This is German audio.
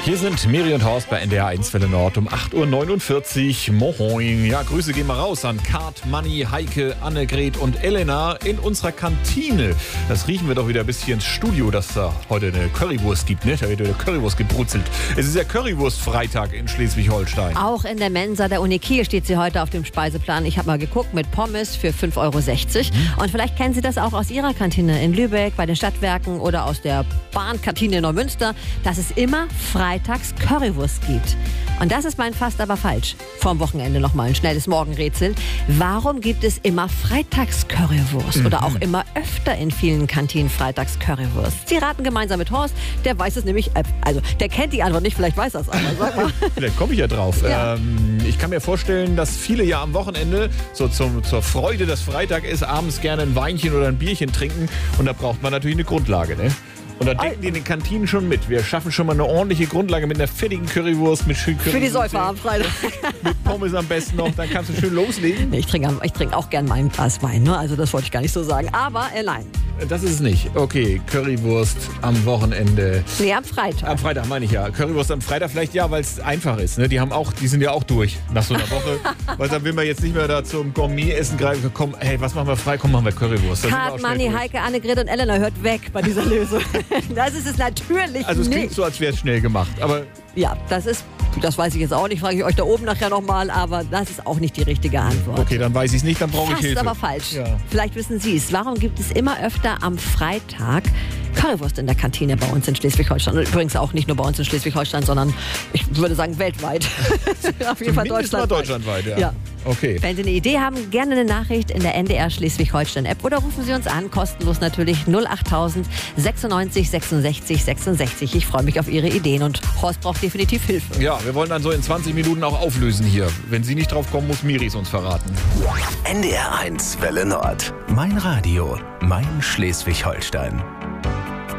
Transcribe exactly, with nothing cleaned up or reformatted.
Hier sind Miri und Horst bei N D R eins Welle Nord um acht Uhr neunundvierzig. Moin. Ja, Grüße gehen mal raus an Kart, Manni, Heike, Annegret und Elena in unserer Kantine. Das riechen wir doch wieder bis hier ins Studio, dass da heute eine Currywurst gibt, ne? Da wird eine Currywurst gebrutzelt. Es ist ja Currywurst-Freitag in Schleswig-Holstein. Auch in der Mensa der Uni Kiel steht sie heute auf dem Speiseplan. Ich habe mal geguckt, mit Pommes für fünf Euro sechzig. Mhm. Und vielleicht kennen Sie das auch aus Ihrer Kantine in Lübeck, bei den Stadtwerken oder aus der Bahnkantine in Neumünster, dass es immer freitags Currywurst gibt. Und das ist mein Fast aber falsch. Vorm Wochenende nochmal ein schnelles Morgenrätsel. Warum gibt es immer freitags Currywurst? Mhm. Oder auch immer öfter in vielen Kantinen freitags Currywurst? Sie raten gemeinsam mit Horst, der weiß es nämlich, also der kennt die Antwort nicht, vielleicht weiß er es aber. Sag mal. Vielleicht komme ich ja drauf. Ja. Ähm, ich kann mir vorstellen, dass viele ja am Wochenende so zum, zur Freude, dass Freitag ist, abends gerne ein Weinchen oder ein Bierchen trinken. Und da braucht man natürlich eine Grundlage, ne? Und da denken die in den Kantinen schon mit. Wir schaffen schon mal eine ordentliche Grundlage mit einer fettigen Currywurst, mit schön Currywurst. Für die Säufer am Freitag. Mit Pommes am besten noch, dann kannst du schön loslegen. Ich trinke ich trink auch gern mein Glas Wein, ne? Also das wollte ich gar nicht so sagen. Aber äh, nein. Das ist es nicht. Okay, Currywurst am Wochenende. Nee, am Freitag. Am Freitag meine ich ja. Currywurst am Freitag vielleicht ja, weil es einfach ist. Ne? Die haben auch, die sind ja auch durch nach so einer Woche. Weil dann will man jetzt nicht mehr da zum Gourmet-Essen greifen. Komm, hey, was machen wir frei? Komm, machen wir Currywurst. Kart, Manni, Heike, Annegret und Elena, hört weg bei dieser Lösung. Das ist es natürlich Also es nicht. klingt so, als wäre es schnell gemacht. Aber ja, das ist, das weiß ich jetzt auch nicht. Frage ich euch da oben nachher nochmal. Aber das ist auch nicht die richtige Antwort. Okay, dann weiß ich es nicht, dann brauche ich Hilfe. Fast aber falsch. Ja. Vielleicht wissen Sie es. Warum gibt es immer öfter am Freitag Currywurst in der Kantine bei uns in Schleswig-Holstein? Und übrigens auch nicht nur bei uns in Schleswig-Holstein, sondern ich würde sagen weltweit. Auf jeden Fall deutschlandweit. deutschlandweit, ja. ja. Okay. Wenn Sie eine Idee haben, gerne eine Nachricht in der N D R Schleswig-Holstein-App oder rufen Sie uns an, kostenlos natürlich null achttausend sechsundneunzig sechsundsechzig sechsundsechzig. Ich freue mich auf Ihre Ideen und Horst braucht definitiv Hilfe. Ja, wir wollen dann so in zwanzig Minuten auch auflösen hier. Wenn Sie nicht drauf kommen, muss Miris uns verraten. N D R eins Welle Nord. Mein Radio, mein Schleswig-Holstein.